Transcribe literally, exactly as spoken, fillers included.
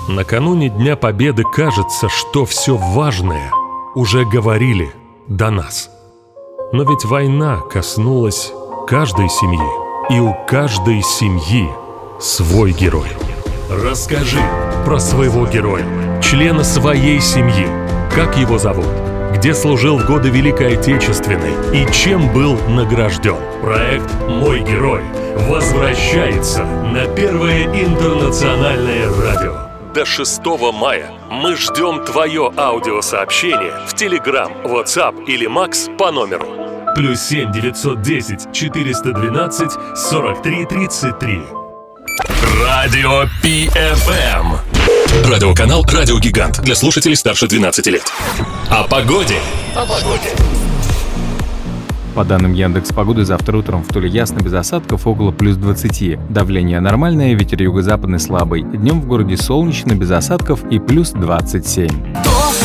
Накануне Дня Победы кажется, что все важное уже говорили до нас. Но ведь война коснулась каждой семьи, и у каждой семьи свой герой. Расскажи про своего героя, члена своей семьи. Как его зовут? Где служил в годы Великой Отечественной и чем был награжден? Проект «Мой герой» возвращается на Первое интернациональное радио. До шестого мая мы ждем твое аудиосообщение в Telegram, WhatsApp или Макс по номеру плюс семь девятьсот десять четыреста двенадцать сорок три тридцать три. Радио пи эф эм. Радиоканал «Радио Гигант» для слушателей старше двенадцати лет. О погоде. О погоде. По данным Яндекс.Погоды, завтра утром в Туле ясно, без осадков, около плюс двадцати. Давление нормальное, ветер юго-западный слабый. Днем в городе солнечно, без осадков и плюс двадцать семь.